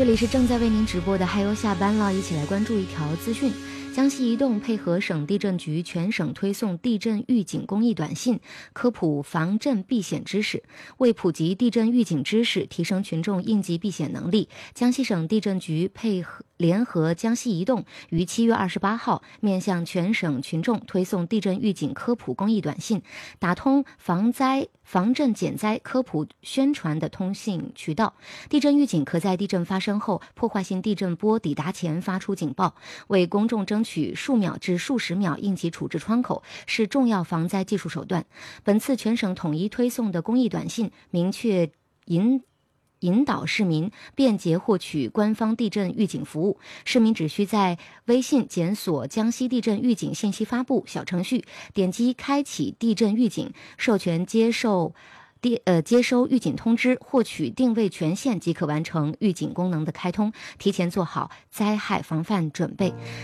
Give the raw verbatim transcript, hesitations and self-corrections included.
这里是正在为您直播的嗨哟下班了，一起来关注一条资讯。江西移动配合省地震局全省推送地震预警公益短信，科普防震避险知识。为普及地震预警知识，提升群众应急避险能力，江西省地震局配合联合江西移动于七月二十八号面向全省群众推送地震预警科普公益短信，打通防灾防震减灾科普宣传的通信渠道。地震预警可在地震发生后破坏性地震波抵达前发出警报，为公众争取数秒至数十秒应急处置窗口，是重要防灾技术手段。本次全省统一推送的公益短信明确引引导市民便捷获取官方地震预警服务，市民只需在微信检索江西地震预警信息发布小程序，点击开启地震预警，授权接受接呃接收预警通知，获取定位权限即可完成预警功能的开通，提前做好灾害防范准备。